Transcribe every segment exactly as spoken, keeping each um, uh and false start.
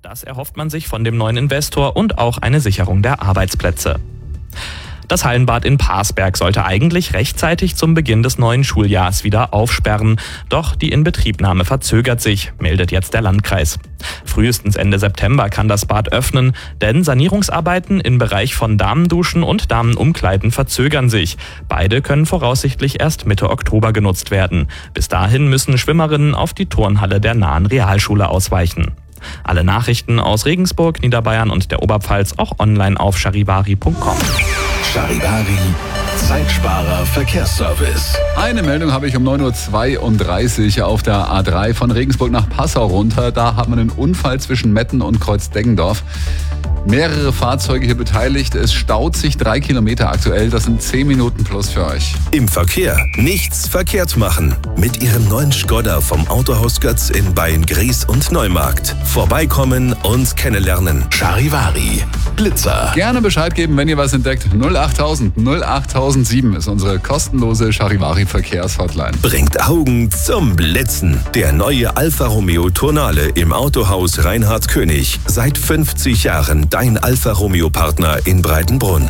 Das erhofft man sich von dem neuen Investor und auch eine Sicherung der Arbeitsplätze. Das Hallenbad in Parsberg sollte eigentlich rechtzeitig zum Beginn des neuen Schuljahrs wieder aufsperren. Doch die Inbetriebnahme verzögert sich, meldet jetzt der Landkreis. Frühestens Ende September kann das Bad öffnen, denn Sanierungsarbeiten im Bereich von Damenduschen und Damenumkleiden verzögern sich. Beide können voraussichtlich erst Mitte Oktober genutzt werden. Bis dahin müssen Schwimmerinnen auf die Turnhalle der nahen Realschule ausweichen. Alle Nachrichten aus Regensburg, Niederbayern und der Oberpfalz auch online auf charivari punkt com. Charivari, Zeitsparer Verkehrsservice. Eine Meldung habe ich um neun Uhr zweiunddreißig auf der A drei von Regensburg nach Passau runter. Da hat man einen Unfall zwischen Metten und Kreuzdeggendorf. Mehrere Fahrzeuge hier beteiligt. Es staut sich drei Kilometer aktuell. Das sind zehn Minuten plus für euch. Im Verkehr nichts verkehrt machen. Mit Ihrem neuen Skoda vom Autohaus Götz in Beyen-Gries und Neumarkt. Vorbeikommen und kennenlernen. Charivari, Blitzer. Gerne Bescheid geben, wenn ihr was entdeckt. null achttausend null achttausendsieben ist unsere kostenlose Charivari-Verkehrshotline. Bringt Augen zum Blitzen. Der neue Alfa Romeo Tonale im Autohaus Reinhard König. Seit fünfzig Jahren dein Alfa Romeo Partner in Breitenbrunn.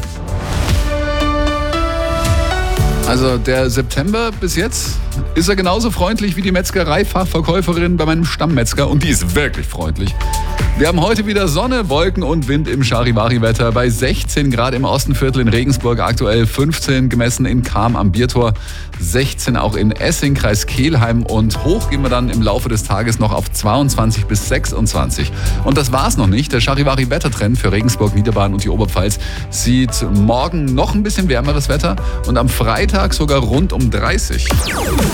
Also der September bis jetzt ist er genauso freundlich wie die Metzgerei-Fachverkäuferin bei meinem Stammmetzger und die ist wirklich freundlich. Wir haben heute wieder Sonne, Wolken und Wind im Charivari-Wetter bei sechzehn Grad im Ostenviertel in Regensburg, aktuell fünfzehn gemessen in Cham am Biertor, sechzehn auch in Essing, Kreis Kelheim und hoch gehen wir dann im Laufe des Tages noch auf zweiundzwanzig bis sechsundzwanzig. Und das war's noch nicht. Der Charivari-Wettertrend für Regensburg, Niederbayern und die Oberpfalz sieht morgen noch ein bisschen wärmeres Wetter und am Freitag sogar rund um dreißig.